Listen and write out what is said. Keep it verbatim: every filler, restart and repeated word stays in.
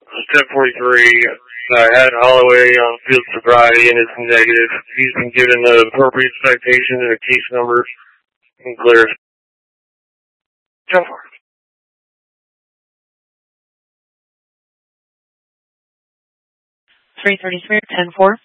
ten forty-three, uh, had Holloway on field sobriety and it's negative. He's been given the appropriate citation and a case number and clear. ten four. three thirty-three, ten four.